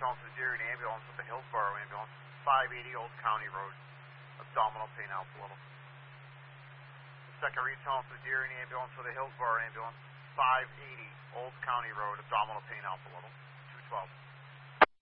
return to the Darien ambulance with the Hillsborough ambulance, 580 Old County Road, abdominal pain out a little. Second return to the Darien ambulance with the Hillsborough ambulance, 580 Old County Road, abdominal pain out a little, 212.